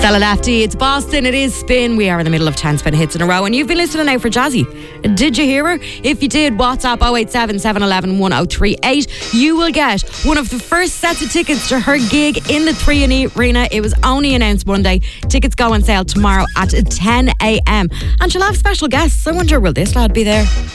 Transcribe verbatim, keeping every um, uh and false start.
Stella Lefty, it's Boston, it is Spin. We are in the middle of ten Spin hits in a row, and you've been listening now for Jazzy. Did you hear her? If you did, WhatsApp oh eight seven, seven one one, one oh three eight. You will get one of the first sets of tickets to her gig in the Three Arena. It was only announced Monday. Tickets go on sale tomorrow at ten a.m. And she'll have special guests. I wonder, will this lad be there?